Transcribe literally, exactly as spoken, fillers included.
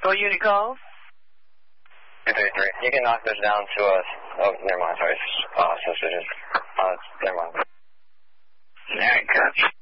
Four unit calls. Two three three. You can knock this down to us. Oh, never mind. Sorry. Uh, so, so just, uh, never mind. All right, Coach.